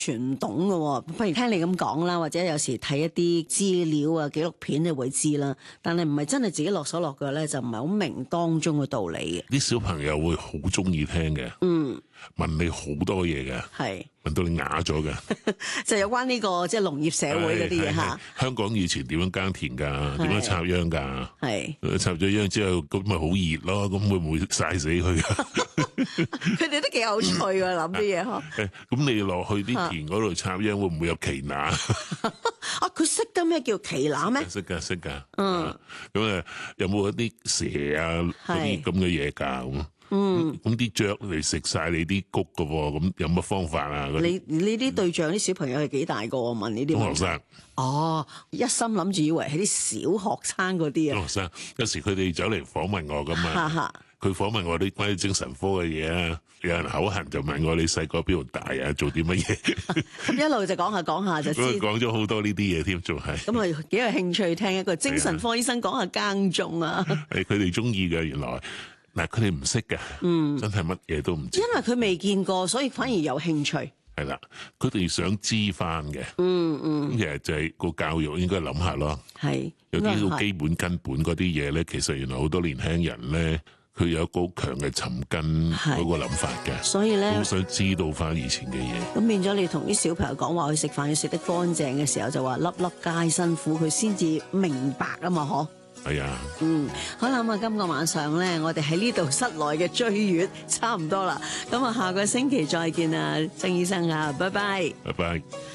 全唔懂嘅喎，不如聽你咁講啦，或者有時睇一啲資料啊、紀錄片你會知啦。但係唔係真係自己落手落腳咧，就唔係好明當中嘅道理嘅。 啲小朋友會好中意聽嘅，問你好多嘢嘅， 係問到你啞咗嘅， 就有關呢個即係農業社會嗰啲嘢嚇。 香港以前點樣耕田㗎？點樣插秧㗎？ 係插咗秧之後，咁咪好熱咯？咁會唔會曬死佢㗎？ 佢哋都幾有趣㗎，諗啲嘢呵。 咁你落去啲田嗰度插秧，會唔會有奇乸？ 啊，佢識得咩叫奇乸咩？ 識㗎。咁有冇一啲蛇啊嗰啲咁嘅嘢㗎？咁啲雀嚟食晒你啲谷㗎喎，咁有乜方法啊？ 你呢啲對象啲小朋友係幾大個？問呢啲中學生。 哦，一心諗住以為係啲小學生嗰啲啊。 中學生有時佢哋走嚟訪問我㗎嘛。佢訪問我啲關於精神科嘅嘢啊，有人口痕就問我你細個邊度大啊，做啲乜嘢？ 咁一路就講下就知。 佢講咗好多呢啲嘢添，仲係。 咁啊幾有興趣聽一個精神科醫生講下耕種啊。 係佢哋中意嘅，原來嗱佢哋唔識嘅，真係乜嘢都唔知。 因為佢未見過，所以反而有興趣。 係啦，佢哋想知翻嘅。咁其實就係個教育應該諗下咯。 係有啲好基本根本嗰啲嘢咧，其實原來好多年輕人咧。佢有一個好強嘅尋根嗰個諗法嘅， 所以咧， 好想知道翻以前嘅嘢。 咁變咗你同啲小朋友講話去食飯要食得乾淨嘅時候，就話粒粒皆辛苦，佢先至明白啊嘛，嗬。 係啊。 好啦，咁啊，今個晚上咧，我哋喺呢度室內嘅追月差唔多啦。咁啊，下個星期再見啊，曾醫生啊，拜拜。 拜拜。